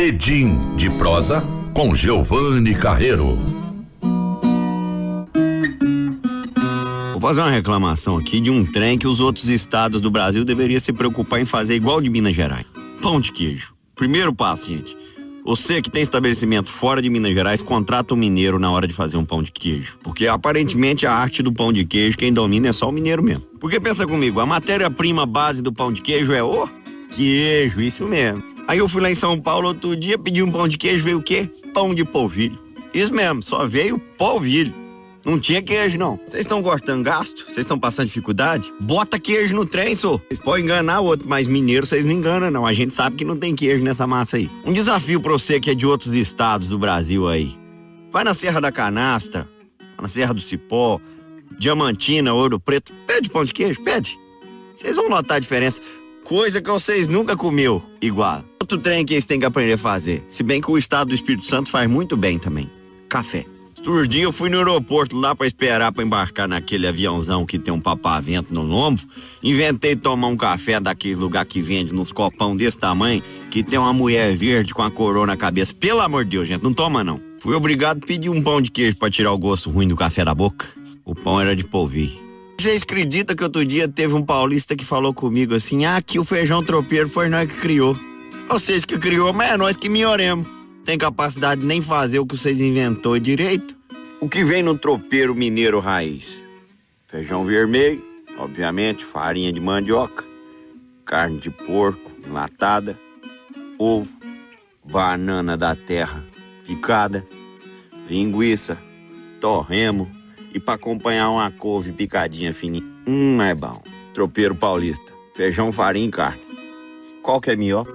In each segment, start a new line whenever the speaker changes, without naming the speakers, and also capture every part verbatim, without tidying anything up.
Edim de prosa com Giovanni Carreiro.
Vou fazer uma reclamação aqui de um trem que os outros estados do Brasil deveriam se preocupar em fazer igual de Minas Gerais. Pão de queijo. Primeiro passo, gente. Você que tem estabelecimento fora de Minas Gerais, contrata um mineiro na hora de fazer um pão de queijo. Porque aparentemente a arte do pão de queijo, quem domina é só o mineiro mesmo. Porque pensa comigo, a matéria-prima base do pão de queijo é o queijo, isso mesmo. Aí eu fui lá em São Paulo outro dia, pedi um pão de queijo, veio o quê? Pão de polvilho. Isso mesmo, só veio polvilho. Não tinha queijo, não. Vocês estão cortando gasto? Vocês estão passando dificuldade? Bota queijo no trem, só. Vocês podem enganar o outro, mas mineiro vocês não enganam, não. A gente sabe que não tem queijo nessa massa aí. Um desafio pra você que é de outros estados do Brasil aí. Vai na Serra da Canastra, na Serra do Cipó, Diamantina, Ouro Preto. Pede pão de queijo, pede. Vocês vão notar a diferença. Coisa que vocês nunca comeu igual. Outro trem que eles têm que aprender a fazer. Se bem que o estado do Espírito Santo faz muito bem também. Café. Outro dia eu fui no aeroporto lá pra esperar pra embarcar naquele aviãozão que tem um papavento no lombo. Inventei de tomar um café daquele lugar que vende nos copão desse tamanho, que tem uma mulher verde com a coroa na cabeça. Pelo amor de Deus, gente, não toma não. Fui obrigado a pedir um pão de queijo pra tirar o gosto ruim do café da boca. O pão era de polvilho. Vocês acreditam que outro dia teve um paulista que falou comigo assim, ah, que o feijão tropeiro foi nós que criou. Vocês que criou, mas é nós que melhoremos. Tem capacidade de nem fazer o que vocês inventou direito. O que vem no tropeiro mineiro raiz? Feijão vermelho, obviamente, farinha de mandioca, carne de porco enlatada, ovo, banana da terra picada, linguiça, torremo e para acompanhar uma couve picadinha fininha. Hum, é bom. Tropeiro paulista, feijão, farinha e carne. Qual que é melhor?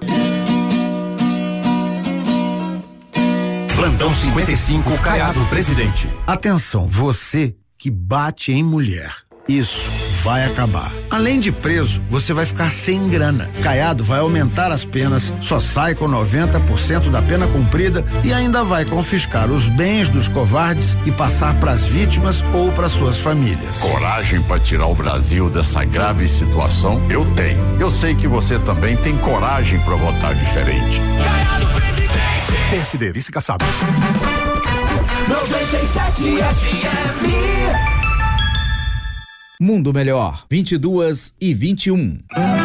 Plantão cinquenta e cinco, Caiado Presidente.
Atenção, você que bate em mulher. Isso vai acabar. Além de preso, você vai ficar sem grana. Caiado vai aumentar as penas, só sai com noventa por cento da pena cumprida e ainda vai confiscar os bens dos covardes e passar para as vítimas ou para suas famílias.
Coragem para tirar o Brasil dessa grave situação? Eu tenho. Eu sei que você também tem coragem para votar diferente.
Caiado Presidente. P S D, vice Kassab.
noventa e sete F M.
Mundo Melhor, vinte e duas e vinte e um.